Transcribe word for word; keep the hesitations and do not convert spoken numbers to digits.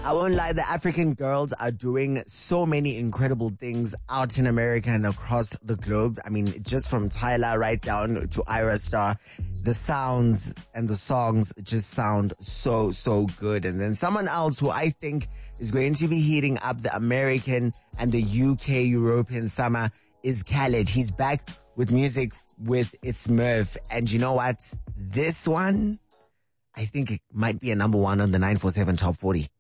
I won't lie, the African girls are doing so many incredible things out in America and across the globe. I mean, just from Tyler right down to Ira Star, the sounds and the songs just sound so, so good. And then someone else who I think is going to be heating up the American and the U K European summer is Khaled. He's back with music with It's Murph. And you know what? This one, I think it might be a number one on the nine four seven Top forty.